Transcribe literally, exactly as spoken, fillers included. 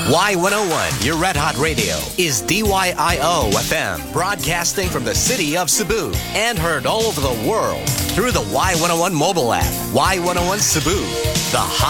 Y one oh one, your Red Hot Radio, is D Y I O F M, broadcasting from the city of Cebu and heard all over the world through the Y one oh one mobile app. Y one oh one Cebu, the